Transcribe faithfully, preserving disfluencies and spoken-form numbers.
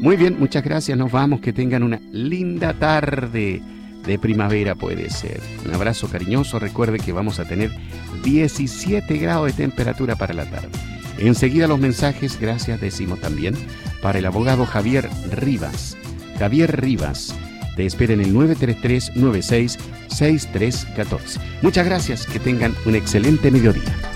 Muy bien, muchas gracias. Nos vamos. Que tengan una linda tarde de primavera, puede ser. Un abrazo cariñoso. Recuerde que vamos a tener diecisiete grados de temperatura para la tarde. Enseguida los mensajes, gracias decimos también, para el abogado Javier Rivas. Javier Rivas, te espera en el nueve tres tres, nueve seis, seis tres uno cuatro. Muchas gracias, que tengan un excelente mediodía.